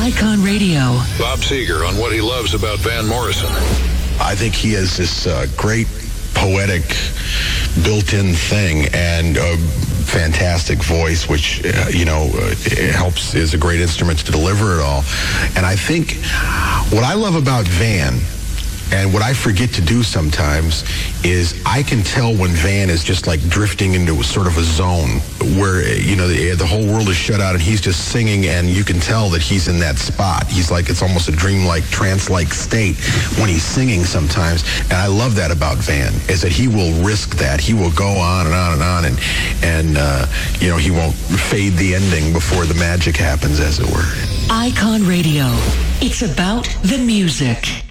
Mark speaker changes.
Speaker 1: Icon Radio.
Speaker 2: Bob Seger on what he loves about Van Morrison.
Speaker 3: I think he has this great poetic built-in thing and a fantastic voice, which, helps, is a great instrument to deliver it all. And I think what I love about Van, and what I forget to do sometimes, is I can tell when Van is just like drifting into sort of a zone where, the whole world is shut out and he's just singing, and you can tell that he's in that spot. He's like, it's almost a dreamlike, trance-like state when he's singing sometimes. And I love that about Van, is that he will risk that. He will go on and on and on, and he won't fade the ending before the magic happens, as it were.
Speaker 1: Icon Radio. It's about the music.